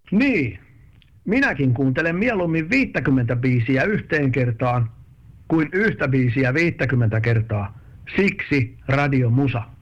Niin, minäkin kuuntelen mieluummin 50 biisiä yhteen kertaan kuin yhtä biisiä 50 kertaa. Siksi Radio Musa.